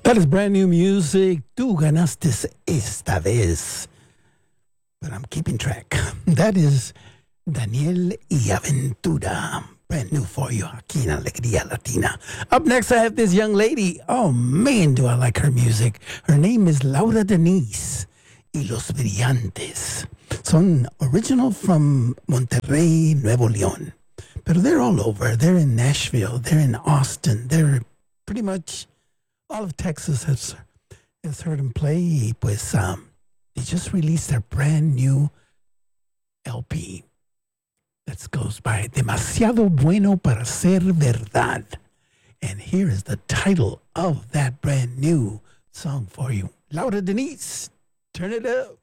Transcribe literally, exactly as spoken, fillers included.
That is brand new music. Tú ganaste esta vez. But I'm keeping track. That is Daniel y Aventura. Brand new for you aquí en Alegría Latina. Up next, I have this young lady. Oh, man, do I like her music. Her name is Laura Denise y Los Brillantes. Son original from Monterrey, Nuevo León. But they're all over. They're in Nashville. They're in Austin. They're pretty much all of Texas has, has heard them play. Pues, um, they just released their brand new L P that goes by Demasiado Bueno para Ser Verdad. And here is the title of that brand new song for you. Laura Denise, turn it up.